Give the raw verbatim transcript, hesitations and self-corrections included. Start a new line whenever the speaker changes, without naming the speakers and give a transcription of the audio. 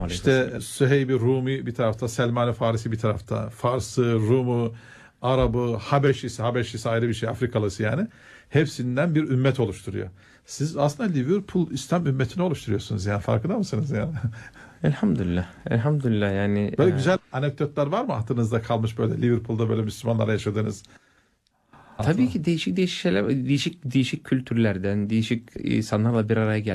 İşte Süheyb-i Rumi bir tarafta, Selman-ı Farisi bir tarafta, Farsı, Rum'u, Arabı, Habeşlisi, Habeşlisi ayrı bir şey, Afrikalısı yani. Hepsinden bir ümmet oluşturuyor. Siz aslında Liverpool İslam ümmetini oluşturuyorsunuz yani, farkında mısınız yani?
Elhamdülillah. Elhamdülillah yani.
Böyle
e,
güzel anekdotlar var mı aklınızda kalmış, böyle Liverpool'da böyle Müslümanlarla yaşadığınız?
Tabii ki değişik değişik şeyler, değişik değişik kültürlerden, değişik insanlarla bir araya